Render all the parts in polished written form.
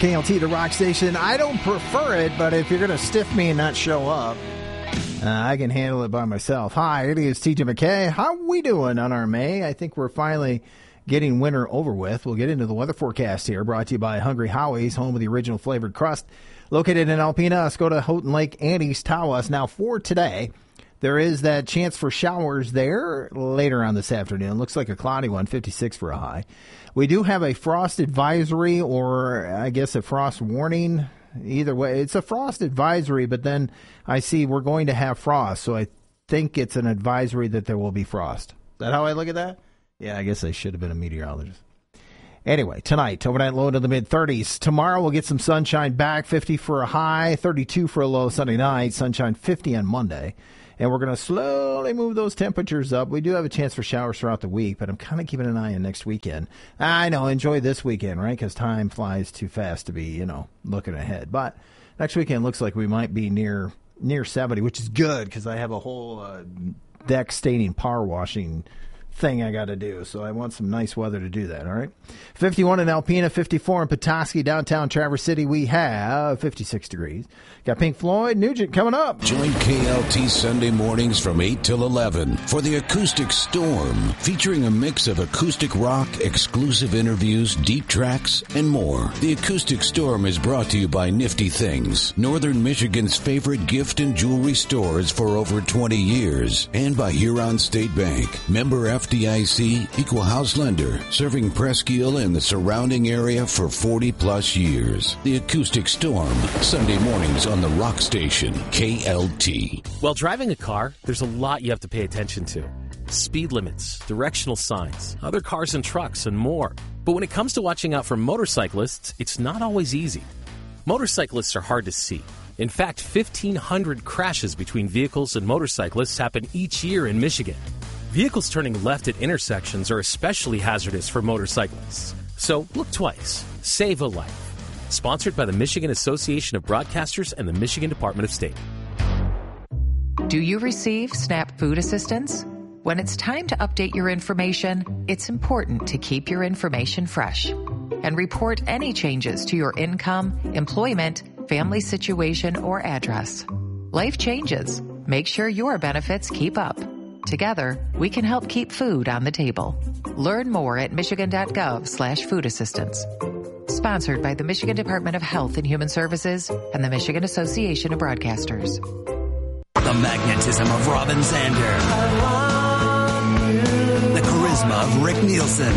KLT, the rock station. I don't prefer it, but if you're going to stiff me and not show up, I can handle it by myself. Hi, it is TJ McKay. How we doing on our May? I think we're finally getting winter over with. We'll get into the weather forecast here, brought to you by Hungry Howie's, home of the original flavored crust. Located in Alpena, Escoda, Houghton Lake, and East Tawas. Now, for today, there is that chance for showers there later on this afternoon. Looks like a cloudy one, 56 for a high. We do have a frost advisory, or I guess a frost warning. Either way, it's a frost advisory, but then I see we're going to have frost, so I think it's an advisory that there will be frost. Is that how I look at that? Yeah, I guess I should have been a meteorologist. Anyway, tonight, overnight low to the mid-30s. Tomorrow we'll get some sunshine back, 50 for a high, 32 for a low Sunday night, sunshine 50 on Monday. And we're going to slowly move those temperatures up. We do have a chance for showers throughout the week, but I'm kind of keeping an eye on next weekend. I know, enjoy this weekend, right? Because time flies too fast to be, looking ahead. But next weekend looks like we might be near 70, which is good because I have a whole deck staining power washing thing I got to do. So I want some nice weather to do that, all right? 51 in Alpena, 54 in Petoskey, downtown Traverse City. We have 56 degrees. Got Pink Floyd, Nugent coming up. Join KLT Sunday mornings from 8 till 11 for the Acoustic Storm, featuring a mix of acoustic rock, exclusive interviews, deep tracks, and more. The Acoustic Storm is brought to you by Nifty Things, Northern Michigan's favorite gift and jewelry stores for over 20 years, and by Huron State Bank, member FDIC, equal house lender, serving Presque Isle and the surrounding area for 40-plus years. The Acoustic Storm, Sunday mornings on the rock station, KLT. While driving a car, there's a lot you have to pay attention to. Speed limits, directional signs, other cars and trucks, and more. But when it comes to watching out for motorcyclists, it's not always easy. Motorcyclists are hard to see. In fact, 1,500 crashes between vehicles and motorcyclists happen each year in Michigan. Vehicles turning left at intersections are especially hazardous for motorcyclists. So look twice. Save a life. Sponsored by the Michigan Association of Broadcasters and the Michigan Department of State. Do you receive SNAP food assistance? When it's time to update your information, it's important to keep your information fresh and report any changes to your income, employment, family situation, or address. Life changes. Make sure your benefits keep up. Together, we can help keep food on the table. Learn more at michigan.gov/food assistance. Sponsored by the Michigan Department of Health and Human Services and the Michigan Association of Broadcasters. The magnetism of Robin Zander. The charisma of Rick Nielsen.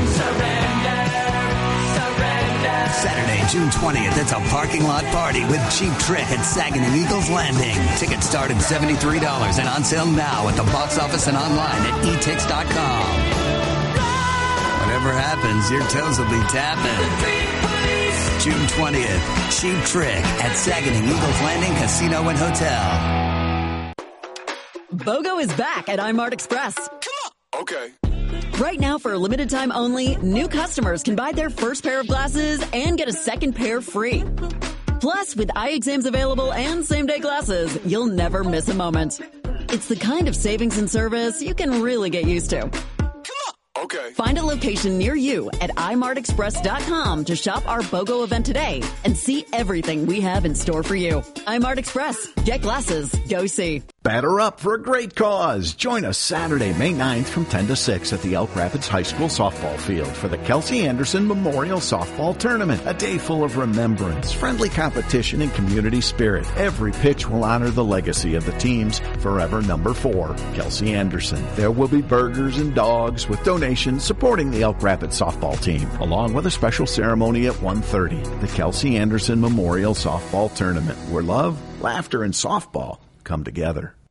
Saturday, June 20th, it's a parking lot party with Cheap Trick at Saginaw Eagles Landing. Tickets start at $73 and on sale now at the box office and online at etix.com. Whatever happens, your toes will be tapping. June 20th, Cheap Trick at Saginaw Eagles Landing Casino and Hotel. BOGO is back at iMart Express. Come on. Okay. Right now, for a limited time only, new customers can buy their first pair of glasses and get a second pair free. Plus, with eye exams available and same-day glasses, you'll never miss a moment. It's the kind of savings and service you can really get used to. Okay. Find a location near you at imartexpress.com to shop our BOGO event today and see everything we have in store for you. iMart Express. Get glasses. Go see. Batter up for a great cause. Join us Saturday, May 9th from 10 to 6 at the Elk Rapids High School softball field for the Kelsey Anderson Memorial Softball Tournament. A day full of remembrance, friendly competition, and community spirit. Every pitch will honor the legacy of the team's forever number 4, Kelsey Anderson. There will be burgers and dogs with donations supporting the Elk Rapids softball team, along with a special ceremony at 1:30. The Kelsey Anderson Memorial Softball Tournament, where love, laughter, and softball come together.